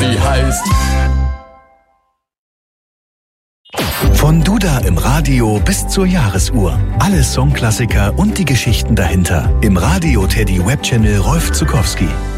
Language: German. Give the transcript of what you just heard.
die heißt. Von Duda im Radio bis zur Jahresuhr. Alle Songklassiker und die Geschichten dahinter. Im Radio Teddy Webchannel Rolf Zukowski.